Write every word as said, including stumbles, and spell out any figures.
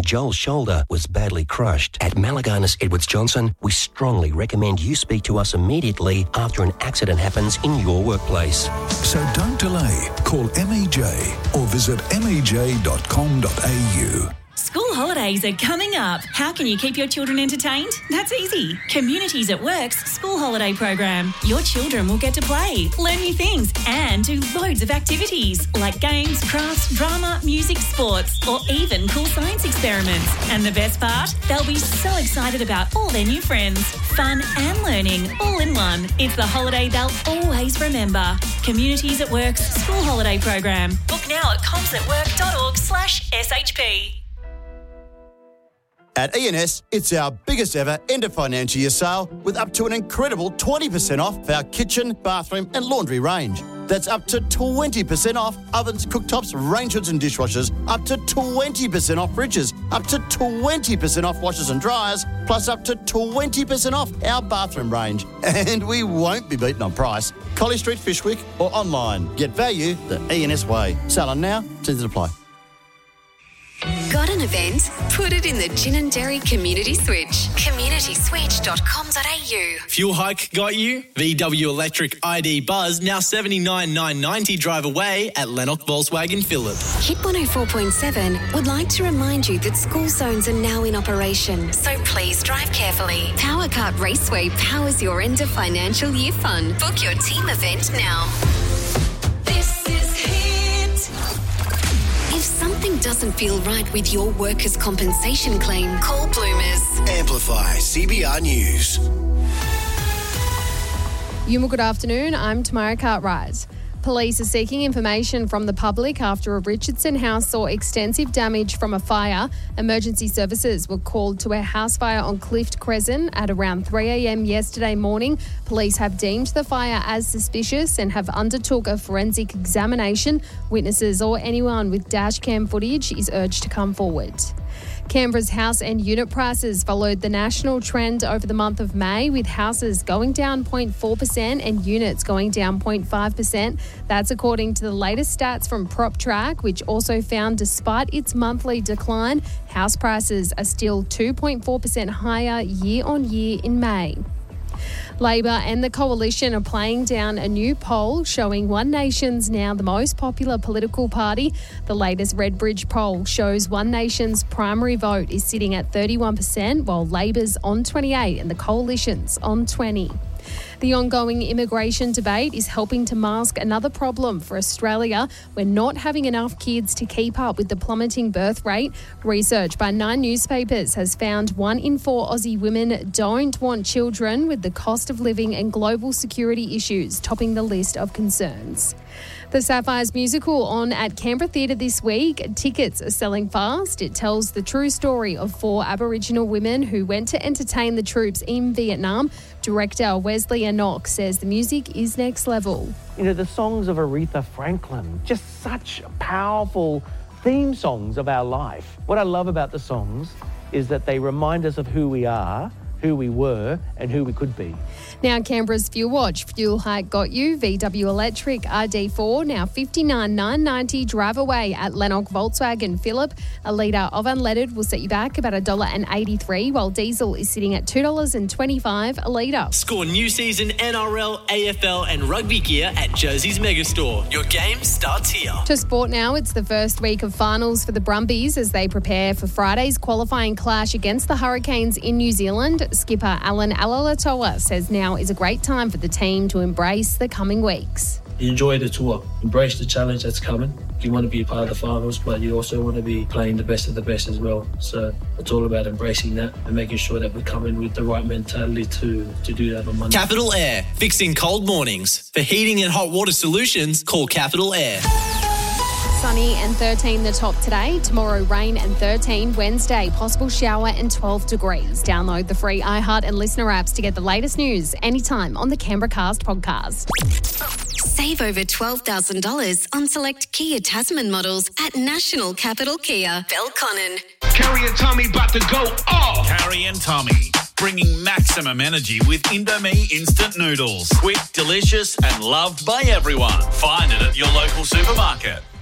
Joel's shoulder was badly crushed. At Malaganas Edwards Johnson, we strongly recommend you speak to us immediately after an accident happens in your workplace. So don't delay. Call M E J or visit m e j dot com dot a u. School holidays are coming up. How can you keep your children entertained? That's easy. Communities at Work's school holiday program. Your children will get to play, learn new things and do loads of activities like games, crafts, drama, music, sports or even cool science experiments. And the best part? They'll be so excited about all their new friends. Fun and learning all in one. It's the holiday they'll always remember. Communities at Work's school holiday program. Book now at comsatwork.org slash SHP. At E and S, it's our biggest ever end of financial year sale with up to an incredible twenty percent off for our kitchen, bathroom and laundry range. That's up to twenty percent off ovens, cooktops, range hoods and dishwashers, up to twenty percent off fridges, up to twenty percent off washers and dryers, plus up to twenty percent off our bathroom range. And we won't be beaten on price. Collie Street, Fishwick or online. Get value the E and S way. Sale on now, terms apply. Got an event? Put it in the Gin and Dairy Community Switch. community switch dot com dot a u. Fuel hike got you? V W Electric I D Buzz now seventy-nine thousand nine hundred ninety drive away at Lennox Volkswagen Phillip. Hit one oh four point seven would like to remind you that school zones are now in operation, so please drive carefully. Power Kart Raceway powers your end of financial year fun. Book your team event now. This is Hit. If something doesn't feel right with your workers' compensation claim, call Bloomers. Amplify C B R News. Yuma, good afternoon. I'm Tamara Cartwright. Police are seeking information from the public after a Richardson house saw extensive damage from a fire. Emergency services were called to a house fire on Clift Crescent at around three a.m. yesterday morning. Police have deemed the fire as suspicious and have undertook a forensic examination. Witnesses or anyone with dash cam footage is urged to come forward. Canberra's house and unit prices followed the national trend over the month of May, with houses going down zero point four percent and units going down zero point five percent. That's according to the latest stats from PropTrack, which also found despite its monthly decline, house prices are still two point four percent higher year on year in May. Labor and the Coalition are playing down a new poll showing One Nation's now the most popular political party. The latest Redbridge poll shows One Nation's primary vote is sitting at thirty-one percent, while Labor's on twenty-eight and the Coalition's on twenty. The ongoing immigration debate is helping to mask another problem for Australia. We're not having enough kids to keep up with the plummeting birth rate. Research by nine newspapers has found one in four Aussie women don't want children, with the cost of living and global security issues topping the list of concerns. The Sapphires musical on at Canberra Theatre this week. Tickets are selling fast. It tells the true story of four Aboriginal women who went to entertain the troops in Vietnam. Director Wesley Enoch says the music is next level. You know, the songs of Aretha Franklin, just such powerful theme songs of our life. What I love about the songs is that they remind us of who we are, who we were and who we could be. Now Canberra's Fuel Watch. Fuel hike got you. V W Electric R D four now fifty-nine thousand nine hundred ninety drive away at Lennox Volkswagen Phillip. A litre of unleaded will set you back about one dollar eighty-three, while diesel is sitting at two dollars twenty-five a litre. Score new season N R L, A F L and rugby gear at Josie's Megastore. Your game starts here. To sport now, it's the first week of finals for the Brumbies as they prepare for Friday's qualifying clash against the Hurricanes in New Zealand. Skipper Alan Alalatoa says now is a great time for the team to embrace the coming weeks. Enjoy the tour, embrace the challenge that's coming. You want to be a part of the finals, but you also want to be playing the best of the best as well. So it's all about embracing that and making sure that we come in with the right mentality to, to do that on Monday. Capital Air, fixing cold mornings. For heating and hot water solutions, call Capital Air. Sunny and thirteen the top today. Tomorrow rain and thirteen. Wednesday possible shower and twelve degrees. Download the free iHeart and Listener apps to get the latest news anytime on the Canberra Cast podcast. Save over twelve thousand dollars on select Kia Tasman models at National Capital Kia, Belconnen. Carrie and Tommy about to go off. Carrie and Tommy, bringing maximum energy with Indomie instant noodles. Quick, delicious and loved by everyone. Find it at your local supermarket.